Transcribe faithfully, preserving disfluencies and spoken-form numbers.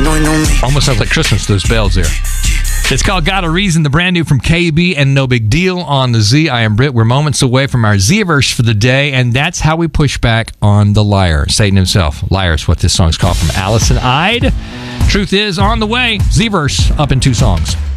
Almost sounds like Christmas, those bells there. It's called Got a Reason, the brand new from K B and No Big Deal on the Z. I am Britt. We're moments away from our Z-verse for the day, and that's how we push back on the liar, Satan himself. Liar is what this song's called, from Allison Ide. Truth is on the way. Z-verse up in two songs.